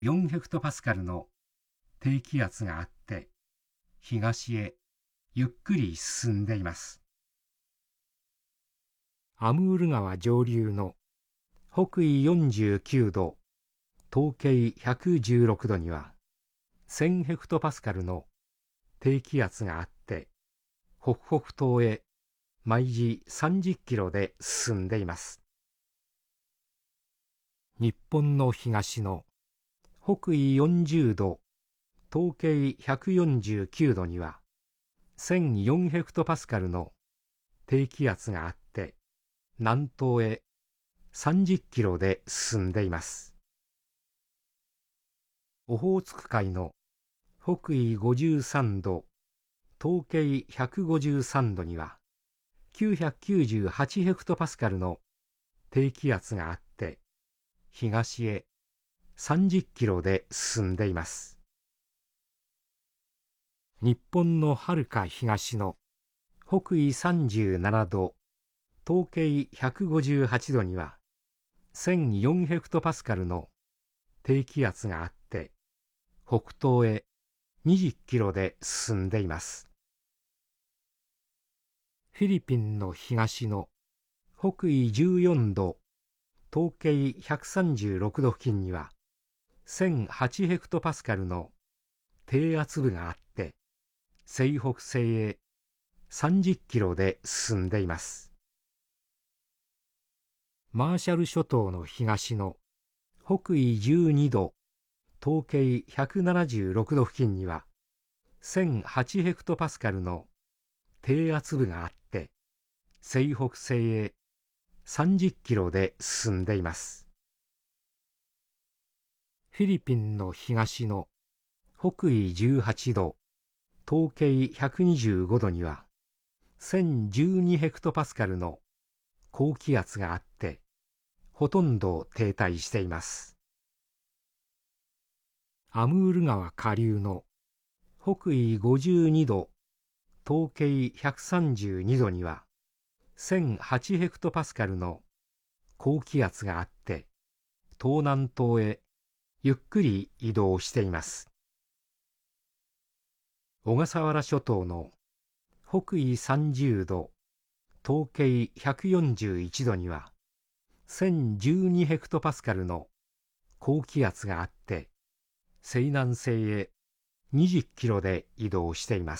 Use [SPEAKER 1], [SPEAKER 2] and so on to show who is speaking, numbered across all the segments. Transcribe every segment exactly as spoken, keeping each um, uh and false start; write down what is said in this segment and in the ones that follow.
[SPEAKER 1] よんヘクトパスカルの低気圧があって、東へゆっくり進んでいます。
[SPEAKER 2] アムール川上流の北緯よんじゅうきゅうど、東経ひゃくじゅうろくどには、せんヘクトパスカルの低気圧があって、北北東へ毎時さんじゅっキロで進んでいます。日本の東の北緯よんじゅうど、東経ひゃくよんじゅうきゅうどには、せんよんヘクトパスカルの低気圧があって、南東へさんじゅっキロで進んでいます。オホーツク海の北緯ごじゅうさんど、東経ひゃくごじゅうさんどには、きゅうひゃくきゅうじゅうはちヘクトパスカルの低気圧があって、東へさんじゅっキロで進んでいます。日本のはるか東の北緯さんじゅうななど、東経ひゃくごじゅうはちどには、せんよんヘクトパスカルの低気圧があって、北東へにじゅっキロで進んでいます。フィリピンの東の北緯じゅうよんど、東経ひゃくさんじゅうろくど付近には、せんはちヘクトパスカルの低圧部があって、西北西へさんじゅっキロで進んでいます。マーシャル諸島の東の北緯じゅうにど、東経ひゃくななじゅうろくど付近には、せんはちヘクトパスカルの低圧部があって、西北西へさんじゅっキロで進んでいます。フィリピンの東の北緯じゅうはちど、東経ひゃくにじゅうごどには、せんじゅうにヘクトパスカルの高気圧があって、ほとんど停滞しています。アムール川下流の北緯ごじゅうにど、東経ひゃくさんじゅうにどには、せんはちヘクトパスカルの高気圧があって、東南東へゆっくり移動しています。小笠原諸島の北緯さんじゅうど、東経ひゃくよんじゅういちどには、せんじゅうにヘクトパスカルの高気圧があって、西南西へにじゅっキロで移動しています。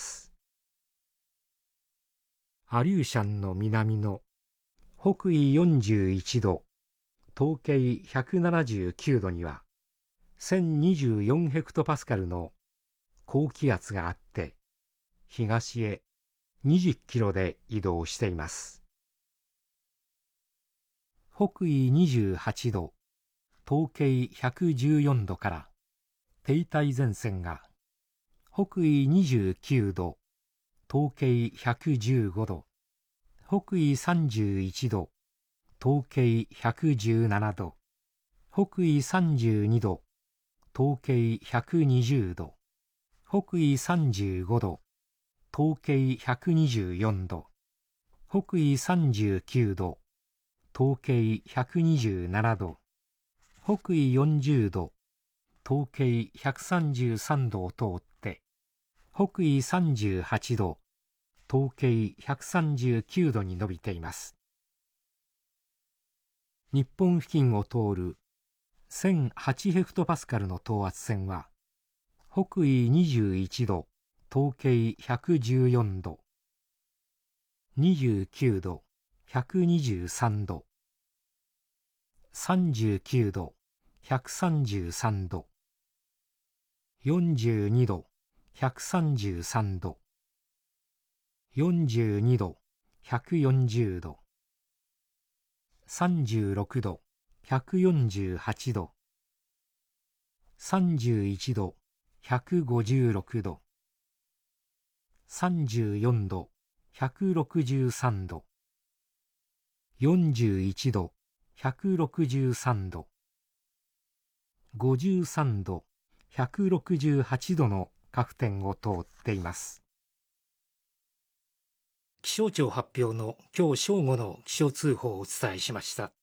[SPEAKER 2] アリューシャンの南の北緯よんじゅういちど、東経ひゃくななじゅうきゅうどには、せんにじゅうよんヘクトパスカルの高気圧があって、東へにじゅっキロで移動しています。北緯にじゅうはちど、東経ひゃくじゅうよんどから停滞前線が北緯にじゅうきゅうど、東経ひゃくじゅうごど、北緯さんじゅういちど、東経ひゃくじゅうななど、北緯さんじゅうにど、東経ひゃくにじゅうど、北緯さんじゅうごど、東経ひゃくにじゅうよんど、北緯さんじゅうきゅうど、東経ひゃくにじゅうななど、北緯よんじゅうど、東経ひゃくさんじゅうさんどを通って、北緯さんじゅうはちど、東経ひゃくさんじゅうきゅうどに伸びています。日本付近を通るせんはちヘクトパスカルの等圧線は、北緯にじゅういちど、東経ひゃくじゅうよんど、にじゅうきゅうど、ひゃくにじゅうさんど、さんじゅうきゅうど、ひゃくさんじゅうさんど、よんじゅうにど、ひゃくさんじゅうさんど、よんじゅうにど、ひゃくよんじゅうど、さんじゅうろくど、ひゃくよんじゅうはちど、さんじゅういちど、ひゃくごじゅうろくど、さんじゅうよんど、ひゃくろくじゅうさんど、よんじゅういちど、ひゃくろくじゅうさんど、ごじゅうさんど、ひゃくろくじゅうはちどの各点を通っています。気象庁発表の今日正午の気象通報をお伝えしました。